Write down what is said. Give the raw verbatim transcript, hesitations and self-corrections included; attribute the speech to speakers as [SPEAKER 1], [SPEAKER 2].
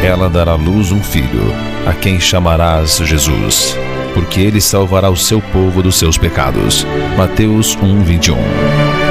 [SPEAKER 1] ela dará à luz um filho, a quem chamarás Jesus, porque ele salvará o seu povo dos seus pecados. Mateus um, vinte e um.